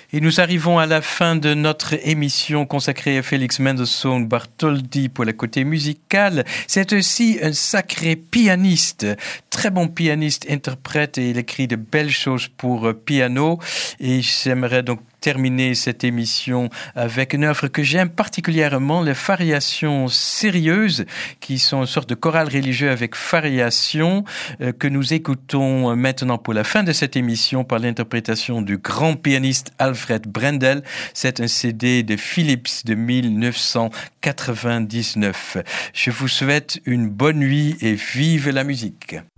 Et nous arrivons à la fin de notre émission consacrée à Félix Mendelssohn Bartholdy pour le côté musical. C'est aussi un sacré pianiste, très bon pianiste, interprète, et il écrit de belles choses pour piano. Et j'aimerais donc terminer cette émission avec une œuvre que j'aime particulièrement, les variations sérieuses, qui sont une sorte de chorale religieux avec variations, que nous écoutons maintenant pour la fin de cette émission par l'interprétation du grand pianiste Alfred Brendel. C'est un CD de Philips de 1999. Je vous souhaite une bonne nuit et vive la musique.